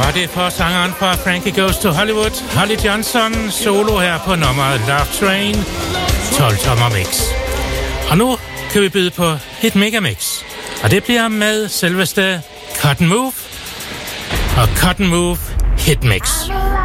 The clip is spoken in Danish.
var det for sangeren fra Frankie Goes to Hollywood, Holly Johnson, solo her på nummeret Love Train, 12-tommer mix. Og nu kan vi byde på et megamix, og det bliver med selveste Cotton Move og Cotton Move Hitmix.